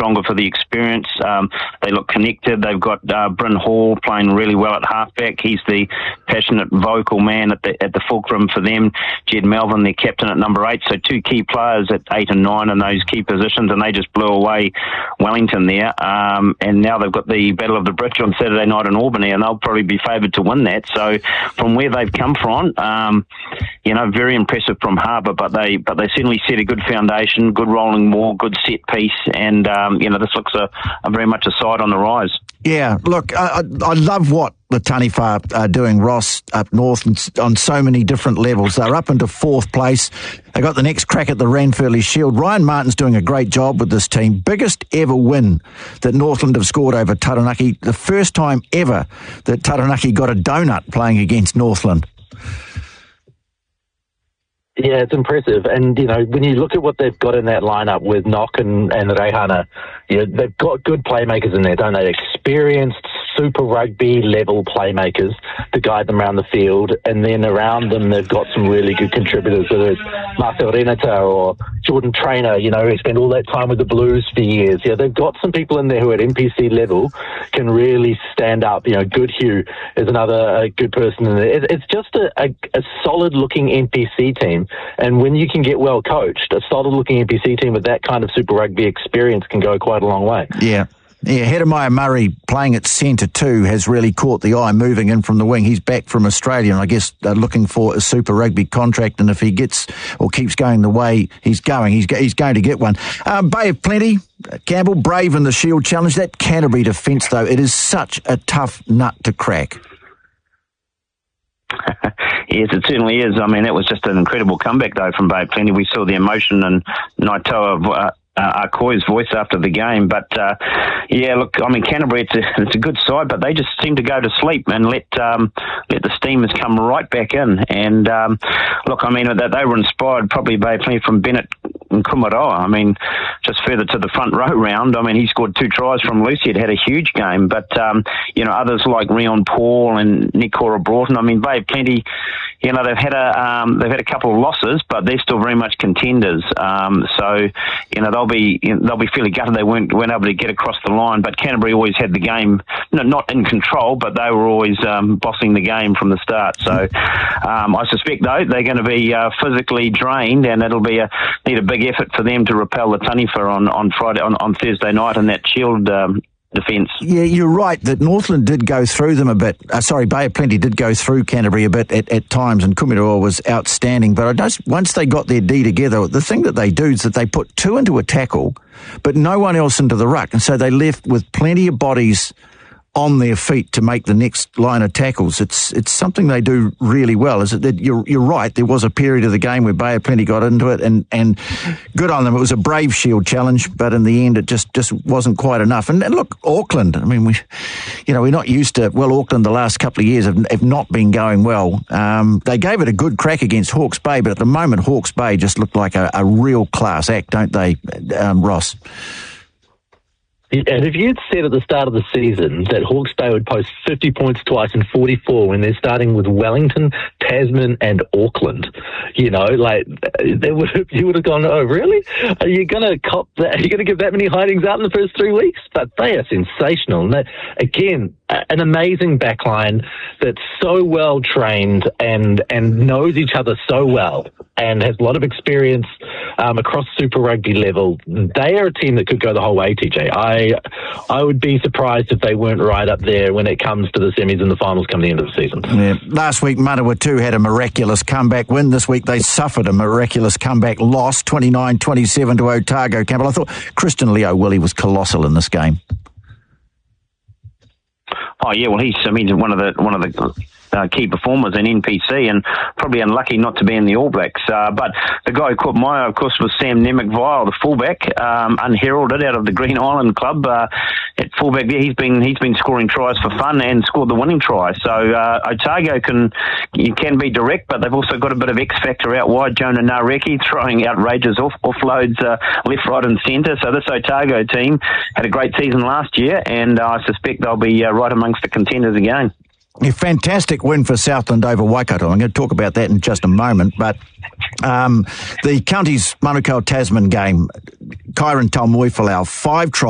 stronger for the experience. They look connected. They've got Bryn Hall playing really well at halfback. He's the passionate, vocal man at the fulcrum for them. Jed Melvin, their captain, at number 8. So 2 key players at 8 and 9 in those key positions, and they just blew away Wellington there. And now they've got the Battle of the Bridge on Saturday night in Albany, and they'll probably be favoured to win that. So from where they've come from, very impressive from Harbour, but they certainly set a good foundation, good rolling maul, good set piece, and this looks a very much a side on the rise. Yeah, look, I love what the Taniwha are doing, Ross, up north on so many different levels. They're up into 4th place. They got the next crack at the Ranfurly Shield. Ryan Martin's doing a great job with this team. Biggest ever win that Northland have scored over Taranaki. The first time ever that Taranaki got a donut playing against Northland. Yeah, it's impressive. And, when you look at what they've got in that lineup with Nock and Reihana, they've got good playmakers in there, don't they? Experienced Super Rugby level playmakers to guide them around the field. And then around them, they've got some really good contributors, whether it's Marcel Renata or Jordan Trainer, who spent all that time with the Blues for years. Yeah, they've got some people in there who at NPC level can really stand up. Goodhue is another good person in there. It's just a solid-looking NPC team. And when you can get well coached, a solid-looking NPC team with that kind of Super Rugby experience can go quite a long way. Yeah. Yeah, Hedemaya Murray playing at centre too has really caught the eye, moving in from the wing. He's back from Australia, and I guess they're looking for a Super Rugby contract, and if he gets or keeps going the way he's going, he's going to get one. Bay of Plenty, Campbell, brave in the Shield Challenge. That Canterbury defence, though, it is such a tough nut to crack. Yes, it certainly is. I mean, that was just an incredible comeback, though, from Bay of Plenty. We saw the emotion in Naitoa Arkoi's voice after the game, but Canterbury, it's a good side, but they just seem to go to sleep and let the steamers come right back in. And they were inspired probably by Plenty from Bennett and Kumaroa. I mean, just further to the front row round. I mean, he scored 2 tries from Lucy. Had a huge game, but others like Rion Paul and Nick Cora Broughton. I mean, Bay of Plenty, they've had a couple of losses, but they're still very much contenders. They'll be fairly gutted they weren't able to get across the line. But Canterbury always had the game, not in control, but they were always bossing the game from the start. So I suspect though they're going to be physically drained, and it'll need a big effort for them to repel the Taniwha on Friday on Thursday night in that Shield defence. Yeah, you're right that Northland did go through them a bit. Bay of Plenty did go through Canterbury a bit at times, and Kumaroa was outstanding. But once they got their D together, the thing that they do is that they put 2 into a tackle, but no one else into the ruck. And so they left with plenty of bodies on their feet to make the next line of tackles. It's something they do really well. Is it that you're right? There was a period of the game where Bay of Plenty got into it, and good on them. It was a brave Shield Challenge, but in the end, it just wasn't quite enough. And look, Auckland. I mean, we're not used to. Well, Auckland the last couple of years have not been going well. They gave it a good crack against Hawke's Bay, but at the moment, Hawke's Bay just looked like a real class act, don't they, Ross? And if you'd said at the start of the season that Hawke's Bay would post 50 points twice and 44 when they're starting with Wellington, Tasman and Auckland, you would have gone, oh, really? Are you going to cop that? Are you going to give that many hidings out in the first 3 weeks? But they are sensational. And again, an amazing backline that's so well trained and knows each other so well and has a lot of experience across Super Rugby level. They are a team that could go the whole way, TJ. I would be surprised if they weren't right up there when it comes to the semis and the finals come the end of the season. Yeah. Last week, Manawatu had a miraculous comeback win. This week, they suffered a miraculous comeback loss, 29-27 to Otago, Campbell. I thought Christian Leo Willie was colossal in this game. Oh yeah, well he's one of the key performers in NPC, and probably unlucky not to be in the All Blacks. But the guy who caught my eye, of course, was Sam Nemec-Vile, the fullback, unheralded out of the Green Island Club. At fullback there, he's been scoring tries for fun and scored the winning try. So Otago can be direct, but they've also got a bit of X factor out wide. Jonah Nareki throwing outrageous offloads left, right, and centre. So this Otago team had a great season last year, and I suspect they'll be right amongst the contenders again. A fantastic win for Southland over Waikato. I'm going to talk about that in just a moment. But the Counties Manukau Tasman game, Kyron Talmoifalau, 5 tries.